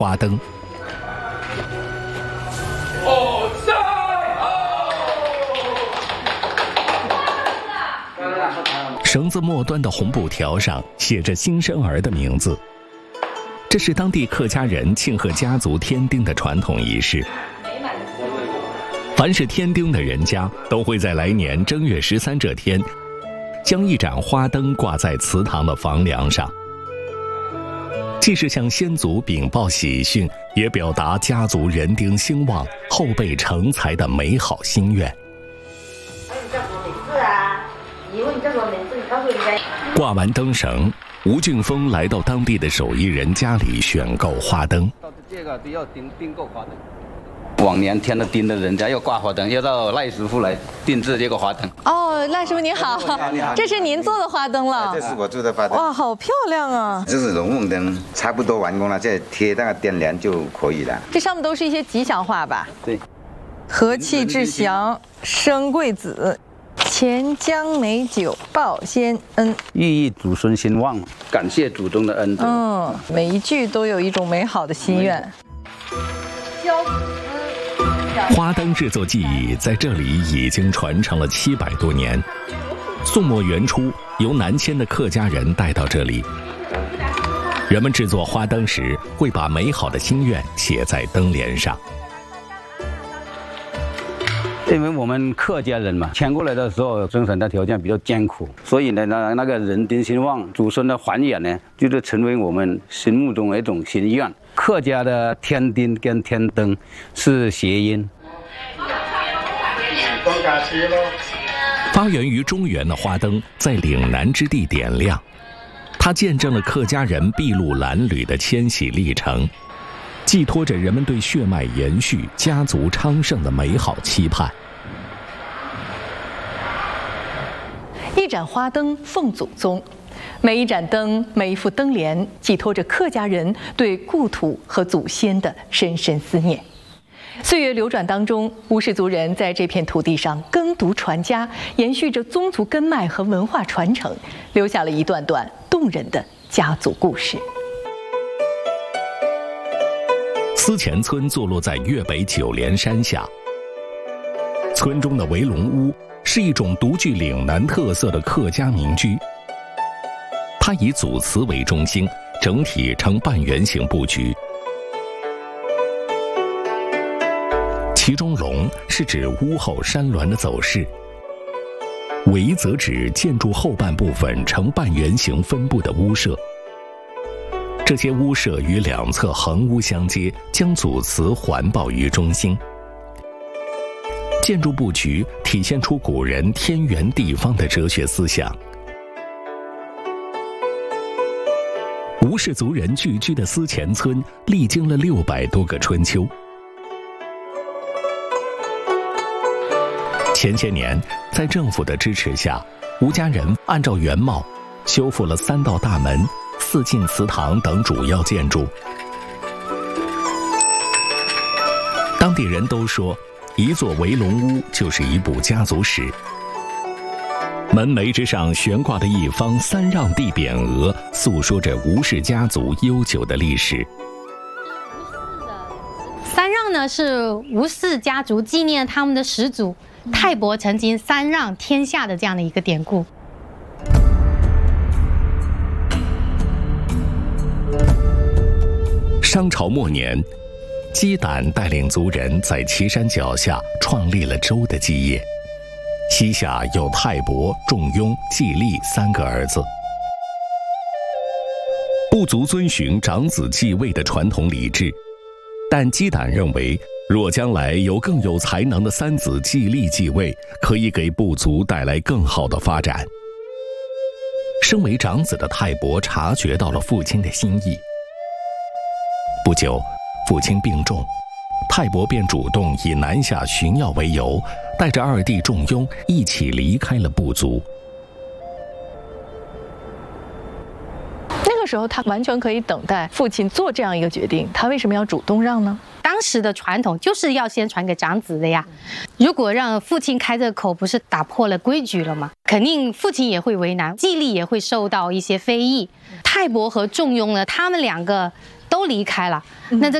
花灯。绳子末端的红布条上写着新生儿的名字，这是当地客家人庆贺家族添丁的传统仪式。凡是添丁的人家，都会在来年正月13这天，将一盏花灯挂在祠堂的房梁上，既是向先祖禀报喜讯，也表达家族人丁兴旺、后辈成才的美好心愿。挂完灯绳，吴俊峰来到当地的手艺人家里选购花灯。 这个都要订购花灯。往年添了丁的人家要挂花灯，要到赖师傅来定制这个花灯。 哦，赖师傅您好， 你好， 这是您做的花灯了？ 这是我做的花灯。 哇，好漂亮啊！ 这是龙凤灯，差不多完工了，再贴那个电帘就可以了。 这上面都是一些吉祥话吧？ 对， 和气致祥，生贵子，钱江美酒报先恩， 寓意祖孙兴旺，感谢祖宗的恩德。 每一句都有一种美好的心愿。 花灯制作技艺在这里已经传承了700多年。宋末元初，由南迁的客家人带到这里。人们制作花灯时，会把美好的心愿写在灯帘上。 因为我们客家人嘛，迁过来的时候生存的条件比较艰苦，所以呢，那个人丁兴旺、祖孙的繁衍呢，就是成为我们心目中的一种心愿。客家的添丁跟添灯是谐音。 发源于中原的花灯在岭南之地点亮，它见证了客家人筚路蓝缕的迁徙历程，寄托着人们对血脉延续、家族昌盛的美好期盼。 一盏花灯奉祖宗，每一盏灯、每一副灯帘，寄托着客家人对故土和祖先的深深思念。岁月流转当中，吴氏族人在这片土地上耕读传家，延续着宗族根脉和文化传承，留下了一段段动人的家族故事。 思前村坐落在粤北九连山下，村中的围龙屋是一种独具岭南特色的客家民居。它以祖祠为中心，整体呈半圆形布局。其中龙是指屋后山峦的走势，围则指建筑后半部分呈半圆形分布的屋舍。这些屋舍与两侧横屋相接，将祖祠环抱于中心。建筑布局体现出古人天圆地方的哲学思想。吴氏族人聚居的思前村历经了600多个春秋。前些年，在政府的支持下，吴家人按照原貌修复了3道大门、4进祠堂等主要建筑。当地人都说，一座围龙屋就是一部家族史。门楣之上悬挂的一方3让地匾额，诉说着吴氏家族悠久的历史。 3让呢，是吴氏家族纪念他们的始祖泰伯曾经3让天下的这样的一个典故。 商朝末年，姬胆带领族人在岐山脚下创立了周的基业，膝下有泰伯、仲雍、季历3个儿子。部族遵循长子继位的传统礼制，但姬胆认为，若将来有更有才能的3子季历继位，可以给部族带来更好的发展。身为长子的泰伯察觉到了父亲的心意。不久，父亲病重，泰伯便主动以南下寻药为由，带着2弟仲雍一起离开了部族。 那个时候，他完全可以等待父亲做这样一个决定，他为什么要主动让呢？ 当时的传统就是要先传给长子的呀。如果让父亲开这个口，不是打破了规矩了吗？肯定父亲也会为难，季历也会受到一些非议。泰伯和仲雍呢，他们2个都都离开了，那这